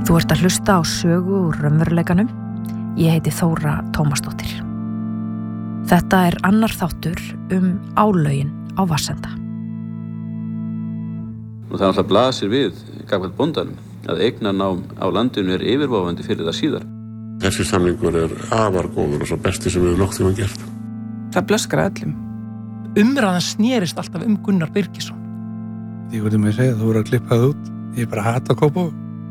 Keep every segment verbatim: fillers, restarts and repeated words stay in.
Þú ert að hlusta á sögu úr raunveruleikanum. Ég heiti Þóra Tómasdóttir. Þetta er annar þáttur um álögin á Vatnsenda. Og það alltaf blasir við gagnvart bóndanum að eignarnám á landinu er yfirvofandi fyrir það síðar. Þessi samningur er afar góður og svo besti sem við höfum nokkuð tíma gert. Það blöskrar öllum. Umræðan snerist alltaf um Gunnar Birgisson. Því hvernig maður segja, þú voru að klippa það út. Ég bara hata Kópavog.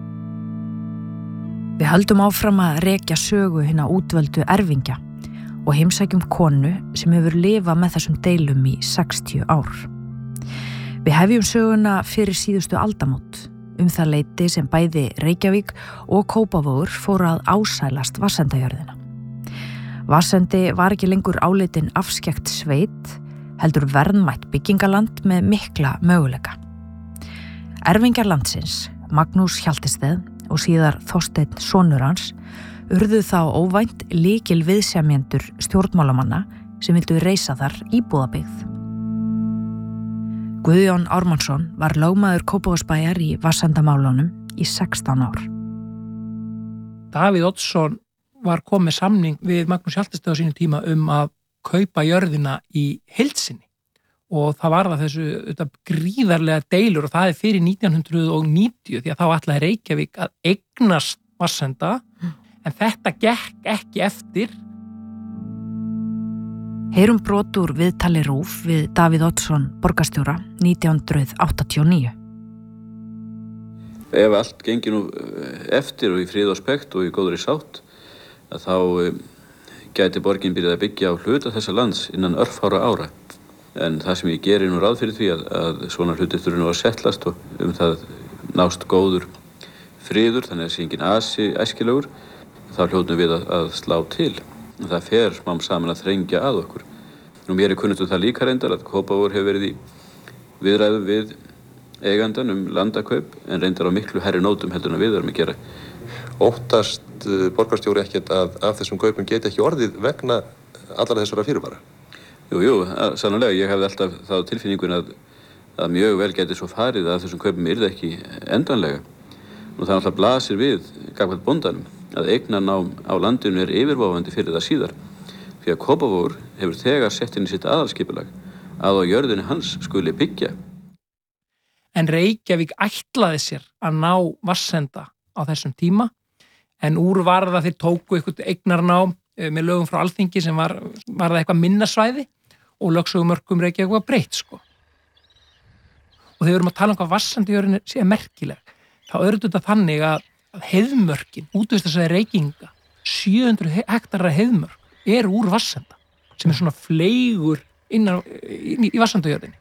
Við höldum áfram að rekja sögu hinna útvöldu erfingja og heimsækjum konu sem hefur lifað með þessum deilum í sextíu ár. Við hefjum söguna fyrir síðustu aldamót, um það leyti sem bæði Reykjavík og Kópavogur fóru að ásælast Vassendajörðina. Vatnsendi var ekki lengur álitin afskekt sveit, heldur verðmætt byggingaland með mikla möguleika. Erfingjar landsins, Magnús Hjaltested og síðar Þorsteinn sonur hans, urðu þá óvænt lykil viðsemjendur stjórnmálamanna sem vildu reisa þar íbúðabyggð. Guðjón Ármannsson var lögmaður Kópavogsbæjar í Vassendamálunum í sextán ár. Davíð Oddsson var komið samning við Magnús Hjaltested á sínu tíma um að kaupa jörðina í heild sinni. Og það var það þessu þetta, gríðarlega deilur og það er fyrir nítján hundruð níutíu því að þá ætlaði Reykjavík að eignast Vassenda mm. en þetta gekk ekki eftir. Heyrum brot úr viðtali RÚV við Davíð Oddsson borgarstjóra nítján hundruð áttatíu og níu. Ef allt gengi nú eftir og í frið og spekt og í góðri sátt að þá um, gæti borgin byrjað að byggja á hluta þessa lands innan örfára ára. En það sem ég geri nú ráð fyrir því að, að svona hlutir þurfi nú að settlast og um það nást góður friður, þannig að sé enginn asi æskilegur, þá hljótum við að, að slá til. Það fer smám saman að þrengja að okkur. Nú mér er kunnugt um það líka reyndar að Kópavogur hefur verið í viðræðum við eigandan um landakaup, en reyndar á miklu hærri nótum heldur en við erum að gera. Óttast borgarstjóri ekkert að af þessum kaupum geti ekki orðið vegna allar þessara fyrirvara? Jú, jú, sannarlega. Ég hefði alltaf þá tilfinningun að, að mjög vel geti svo farið að þessum kaupum yrði ekki endanlega. Nú það alltaf blasir við gagnvart bóndanum að eignarnám á landinu er yfirvofandi fyrir það síðar. Því að Kópavogur hefur þegar sett inn í sitt aðalskipulag að á jörðinni hans skuli byggja. En Reykjavík ætlaði sér að ná Vassenda á þessum tíma en úr varða þeir tóku eitthvað eignarnám með lögum frá Alþingi sem var, var það eitthvað minnasvæði og lögsögumörkum Reykjavík var breytt sko. Og þegar við erum að tala um hvað Vassendajörðin sé merkileg, þá er þetta þannig að heiðmörkin, útvistasvæði Reykinga, sjö hundruð hektara heiðmörk, er úr Vassenda, sem er svona fleigur innan, inn í, í Vassendajörðinni.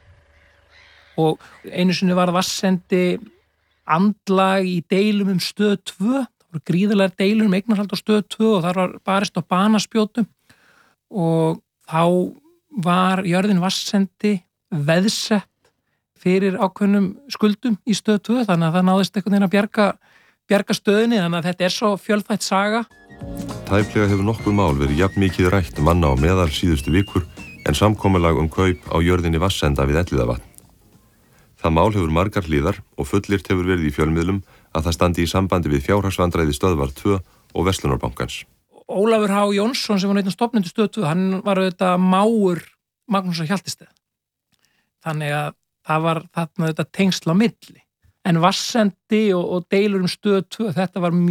Og einu sinni var Vassendi andlag í deilum um stöð tvö, það voru gríðarlegar deilur um eignarhald á stöð tvö og þar var barist á banaspjótum og þá var jörðin Vassendi veðsett fyrir ákveðnum skuldum í stöð tvö, þannig að það náðist einhvern veginn að bjarga, bjarga stöðinni, þannig að þetta er svo fjölþætt saga. Tæplega hefur nokkuð mál verið jafn mikið rætt manna á meðal síðustu vikur en samkomulag um kaup á jörðinni Vassenda við Elliðavatn. Það mál hefur margar hliðar og fullyrt hefur verið í fjölmiðlum að það standi í sambandi við fjárhagsvandræði Stöðvar tvö og Verslunarbankans. Ólafur H. Jónsson sem var einn af stofnendur Stöð tvö, hann var auðvitað mágur Magnúsar Hjaltested. Þannig að það var þarna þetta tengsl á milli. En Vassendi og, og deilur um Stöð tvö, þetta var mjög